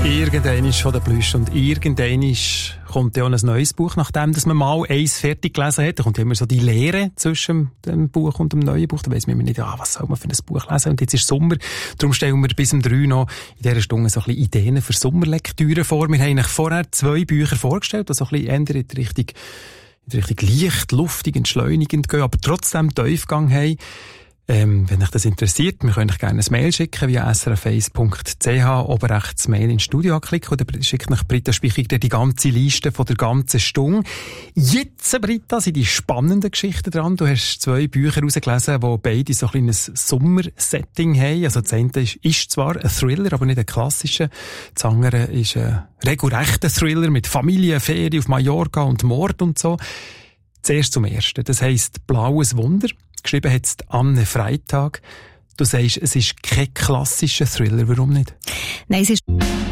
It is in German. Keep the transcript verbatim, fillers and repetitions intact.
Irgendwann ist von der Plüsch und irgendwann kommt ja auch ein neues Buch, nachdem dass man mal eins fertig gelesen hat. Da kommt ja immer so die Lehre zwischen dem Buch und dem neuen Buch. Da weiss man immer nicht, ah, was soll man für ein Buch lesen. Und jetzt ist Sommer. Darum stellen wir bis um drei noch in dieser Stunde so ein bisschen Ideen für Sommerlektüre vor. Wir haben eigentlich vorher zwei Bücher vorgestellt, die so ein bisschen eher in die Richtung, in die Richtung leicht, luftig, entschleunigend gehen, aber trotzdem Tiefgang haben. Ähm, wenn euch das interessiert, wir können euch gerne ein Mail schicken via s r f eins punkt c h, oben rechts Mail ins Studio anklicken und dann schickt euch Britta Spichig die ganze Liste von der ganzen Stunde. Jetzt, Britta, sind die spannenden Geschichten dran. Du hast zwei Bücher rausgelesen, die beide so ein kleines Sommersetting haben. Also das eine ist, ist zwar ein Thriller, aber nicht ein klassischer. Das andere ist ein regelrechter Thriller mit Familie, Ferien auf Mallorca und Mord und so. Zuerst zum Ersten. Das heisst «Blaues Wunder». Geschrieben hat es Anne Freitag. Du sagst, es ist kein klassischer Thriller. Warum nicht? Nein, es ist